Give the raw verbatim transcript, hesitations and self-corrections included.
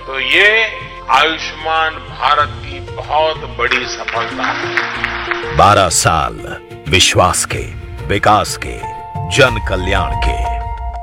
तो ये आयुष्मान भारत की बहुत बड़ी सफलता है। बारह साल विश्वास के, विकास के, जन कल्याण के।